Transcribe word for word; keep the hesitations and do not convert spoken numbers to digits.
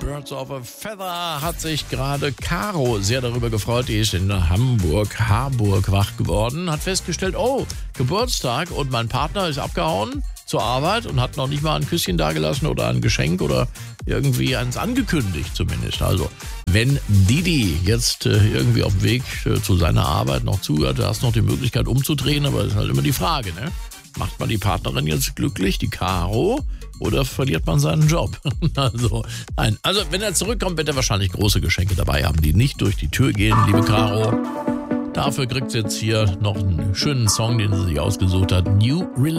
Birds of a Feather hat sich gerade Caro sehr darüber gefreut. Die ist in Hamburg, Harburg wach geworden, hat festgestellt, oh, Geburtstag und mein Partner ist abgehauen zur Arbeit und hat noch nicht mal ein Küsschen dagelassen oder ein Geschenk oder irgendwie eins angekündigt zumindest. Also, wenn Didi jetzt äh, irgendwie auf dem Weg äh, zu seiner Arbeit noch zuhört, du hast noch die Möglichkeit umzudrehen, aber das ist halt immer die Frage, ne? Macht man die Partnerin jetzt glücklich, die Caro, oder verliert man seinen Job? Also, nein. Also, wenn er zurückkommt, wird er wahrscheinlich große Geschenke dabei haben, die nicht durch die Tür gehen, liebe Caro. Dafür kriegt sie jetzt hier noch einen schönen Song, den sie sich ausgesucht hat. New Release.